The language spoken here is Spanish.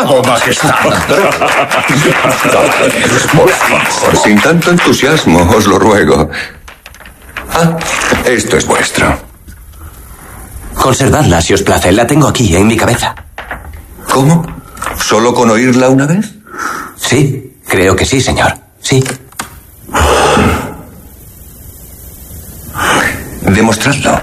hago, majestad. Por favor, sin tanto entusiasmo, os lo ruego. Ah, esto es vuestro. Conservadla, si os place. La tengo aquí, en mi cabeza. ¿Cómo? ¿Solo con oírla una vez? Sí, creo que sí, señor. Sí. Demostradlo.